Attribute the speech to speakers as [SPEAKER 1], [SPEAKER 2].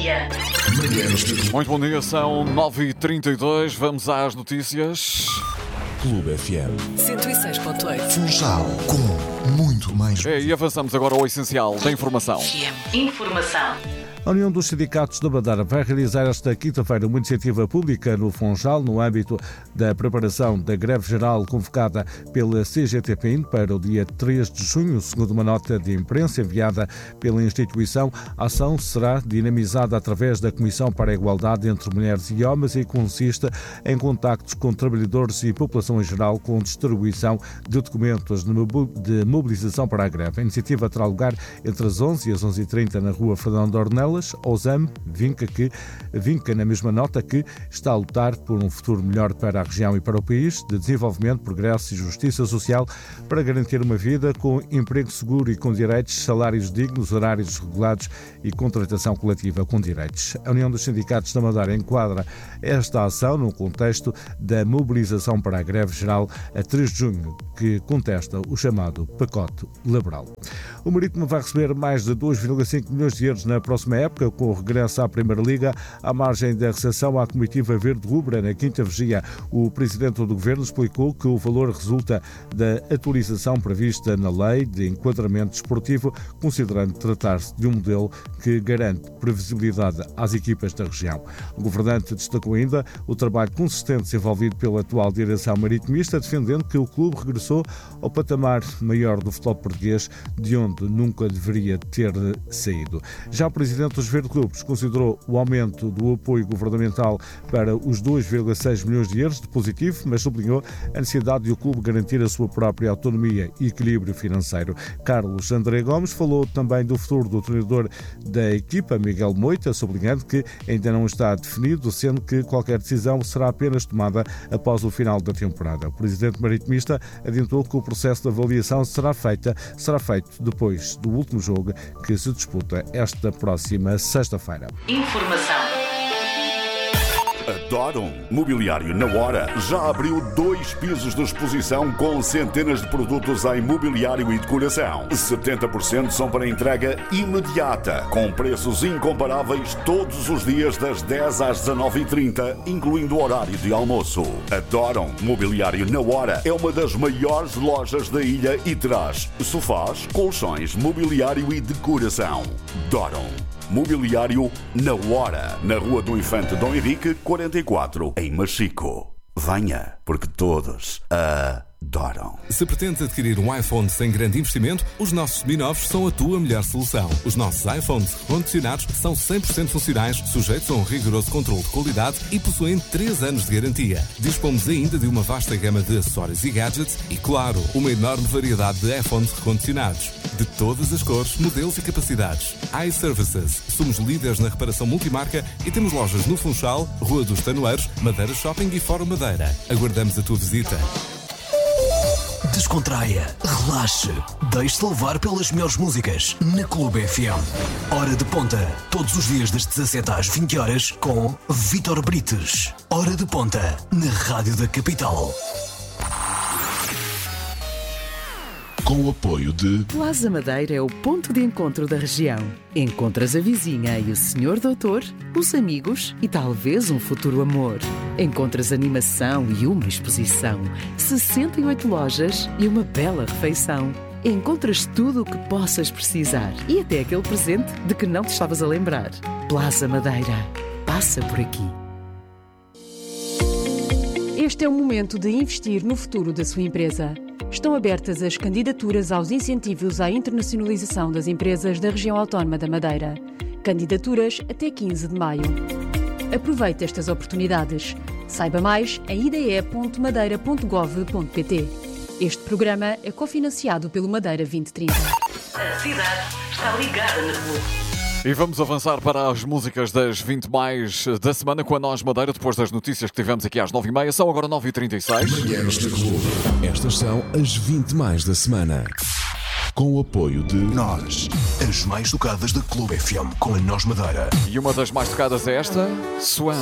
[SPEAKER 1] dia.
[SPEAKER 2] Muito bom dia, são 9h32. Vamos às notícias.
[SPEAKER 3] Clube FM
[SPEAKER 4] 106.8.
[SPEAKER 3] Funchal, com muito mais.
[SPEAKER 2] E avançamos agora ao essencial da informação.
[SPEAKER 1] Informação.
[SPEAKER 5] A União dos Sindicatos da Madeira vai realizar esta quinta-feira uma iniciativa pública no Funchal, no âmbito da preparação da greve geral convocada pela CGTPIN para o dia 3 de junho. Segundo uma nota de imprensa enviada pela instituição, a ação será dinamizada através da Comissão para a Igualdade entre Mulheres e Homens e consiste em contactos com trabalhadores e população em geral, com distribuição de documentos de mobilização para a greve. A iniciativa terá lugar entre as 11 e as 11h30 na rua Fernando Ornelas. Ousame vinca na mesma nota que está a lutar por um futuro melhor para a região e para o país, de desenvolvimento, progresso e justiça social, para garantir uma vida com emprego seguro e com direitos, salários dignos, horários regulados e contratação coletiva com direitos. A União dos Sindicatos da Madeira enquadra esta ação no contexto da mobilização para a greve geral a 3 de junho, que contesta o chamado pacote laboral. O Marítimo vai receber mais de 2,5 milhões de euros na próxima época, com o regresso à Primeira Liga. À margem da recepção à comitiva verde-rubra na quinta vigia, o Presidente do Governo explicou que o valor resulta da atualização prevista na Lei de Enquadramento Desportivo, considerando tratar-se de um modelo que garante previsibilidade às equipas da região. O governante destacou ainda o trabalho consistente desenvolvido pela atual direção maritimista, defendendo que o clube regressou ao patamar maior do futebol português, de onde nunca deveria ter saído. Já o Presidente dos Verde-Clubes considerou o aumento do apoio governamental para os 2,6 milhões de euros de positivo, mas sublinhou a necessidade de o clube garantir a sua própria autonomia e equilíbrio financeiro. Carlos André Gomes falou também do futuro do treinador da equipa, Miguel Moita, sublinhando que ainda não está definido, sendo que qualquer decisão será apenas tomada após o final da temporada. O Presidente maritimista adiantou que o processo de avaliação será feito depois do último jogo, que se disputa esta próxima sexta-feira.
[SPEAKER 1] Informação.
[SPEAKER 6] Adoram? Mobiliário na Hora já abriu 2 pisos de exposição com centenas de produtos em mobiliário e decoração. 70% são para entrega imediata, com preços incomparáveis todos os dias das 10 às 19h30, incluindo o horário de almoço. Adoram? Mobiliário na Hora é uma das maiores lojas da ilha e traz sofás, colchões, mobiliário e decoração. Adoram? Mobiliário na Hora, na Rua do Infante Dom Henrique, 44, em Machico. Venha, porque todos adoram.
[SPEAKER 7] Se pretendes adquirir um iPhone sem grande investimento, os nossos seminovos são a tua melhor solução. Os nossos iPhones recondicionados são 100% funcionais, sujeitos a um rigoroso controle de qualidade e possuem 3 anos de garantia. Dispomos ainda de uma vasta gama de acessórios e gadgets e, claro, uma enorme variedade de iPhones recondicionados, de todas as cores, modelos e capacidades. iServices. Somos líderes na reparação multimarca e temos lojas no Funchal, Rua dos Tanoeiros, Madeira Shopping e Fórum Madeira. Aguardamos a tua visita.
[SPEAKER 3] Descontraia, relaxe, deixe-se levar pelas melhores músicas na Clube FM. Hora de Ponta, todos os dias das 17 às 20 horas com Vítor Brites. Hora de Ponta, na Rádio da Capital. Com o apoio de
[SPEAKER 4] Plaza Madeira é o ponto de encontro da região. Encontras a vizinha e o senhor doutor, os amigos e talvez um futuro amor. Encontras animação e uma exposição, 68 lojas e uma bela refeição. Encontras tudo o que possas precisar e até aquele presente de que não te estavas a lembrar. Plaza Madeira. Passa por aqui.
[SPEAKER 8] Este é o momento de investir no futuro da sua empresa. Estão abertas as candidaturas aos incentivos à internacionalização das empresas da região autónoma da Madeira. Candidaturas até 15 de maio. Aproveite estas oportunidades. Saiba mais em ide.madeira.gov.pt. Este programa é cofinanciado pelo Madeira 2030.
[SPEAKER 1] A cidade está ligada na Clube.
[SPEAKER 2] E vamos avançar para as músicas das 20 mais da semana com a Nós Madeira, depois das notícias que tivemos aqui às 9h30. São agora 9h36.
[SPEAKER 3] Manhãs da Clube. Estas são as 20 mais da semana. Com o apoio de Nós, as mais tocadas da Clube FM com a Nós Madeira.
[SPEAKER 2] E uma das mais tocadas é esta, Swan.